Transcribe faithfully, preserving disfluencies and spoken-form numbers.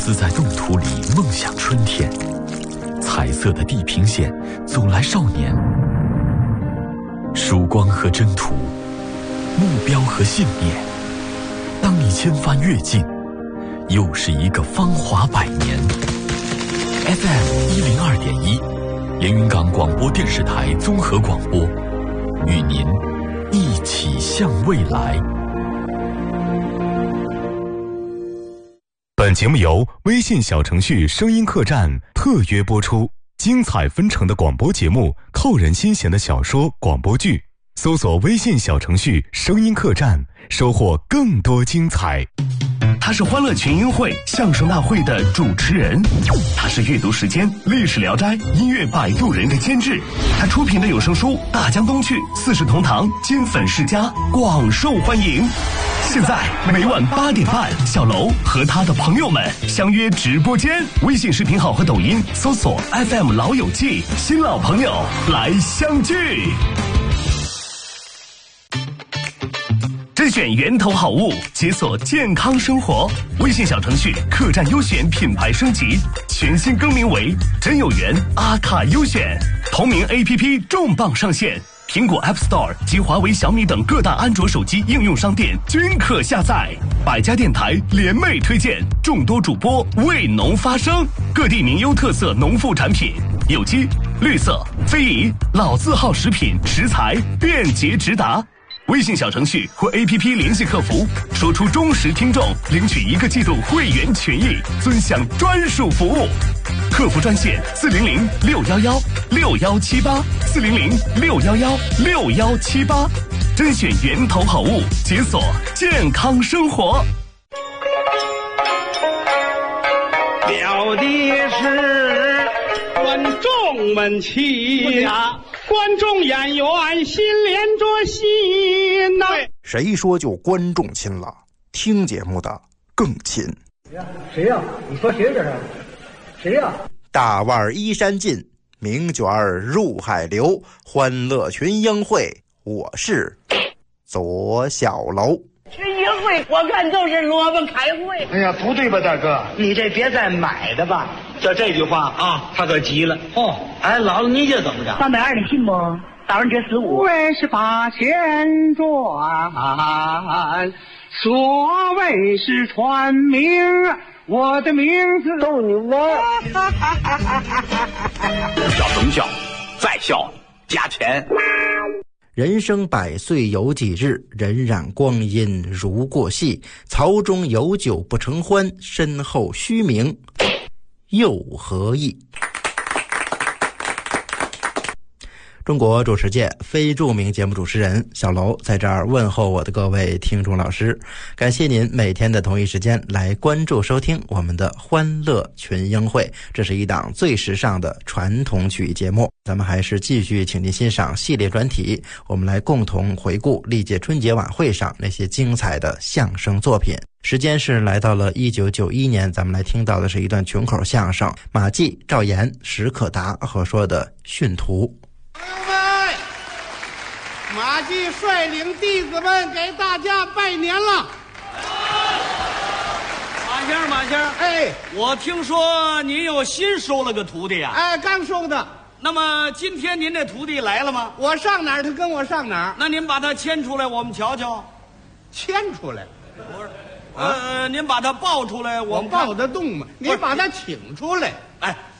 自在冻土里梦想春天，彩色的地平线走来少年，曙光和征途，目标和信念。当你千帆越尽，又是一个芳华百年。F M 一零二点一，连云港广播电视台综合广播，与您一起向未来。 本节目由微信小程序声音客栈特约播出，精彩纷呈的广播节目，扣人心弦的小说、广播剧，搜索微信小程序声音客栈，收获更多精彩。 他是欢乐群英会相声大会的主持人，他是阅读时间历史聊斋音乐摆渡人的监制，他出品的有声书《大江东去》四世同堂金粉世家广受欢迎。现在每晚八点半，小楼和他的朋友们相约直播间，微信视频号和抖音搜索 F M 老友记，新老朋友来相聚。甄选源头好物，解锁健康生活。微信小程序客栈优选品牌升级，全新更名为真有缘阿卡优选。同名 A P P 重磅上线，苹果 App Store 及华为、小米等各大安卓手机应用商店均可下载。百家电台联袂推荐，众多主播为农发声，各地名优特色农副产品，有机、绿色、非遗、老字号食品食材便捷直达。微信小程序或 A P P 联系客服，说出忠实听众，领取一个季度会员权益，尊享专属服务。客服专线四零零六幺幺六幺七八四零零六幺幺六幺七八，甄选源头好物，解锁健康生活。 了的是观众们亲呀，观众演员心连着心呐、啊。 谁说就观众亲了？听节目的更亲。 谁呀、啊？你说谁这是？谁呀、啊？ 大腕衣衫尽，名卷入海流，欢乐群英会，我是左小楼。 群英会我看都是萝卜开会。 哎呀，不对吧，大哥？ 你这别再买的吧。 就这句话啊，他可急了。 哦， 哎，姥姥你这怎么着？ 三百二的信不？早上这十五。 为是八千转，所谓是传名，我的名字逗你玩。 笑什么笑？再笑加钱。 人生百岁有几日，荏苒光阴如过隙。槽中有酒不成欢，身后虚名又何益？中国主持界非著名节目主持人小楼在这儿问候我的各位听众老师，感谢您每天的同一时间来关注收听我们的欢乐群英会，这是一档最时尚的传统曲艺节目。咱们还是继续请您欣赏系列专题，我们来共同回顾历届春节晚会上那些精彩的相声作品。时间是来到了一九九一年，咱们来听到的是一段群口相声，马季、赵岩、史可达合说的训徒。 朋友们，马季率领弟子们给大家拜年了。 马先生，马先生， 哎， 我听说您又新收了个徒弟啊？ 哎，刚收的。 那么今天您这徒弟来了吗？ 我上哪儿，他跟我上哪儿。 那您把他牵出来，我们瞧瞧。 牵出来？ 不是，呃，您把他抱出来，我们抱得动吗？你把他请出来。 哎，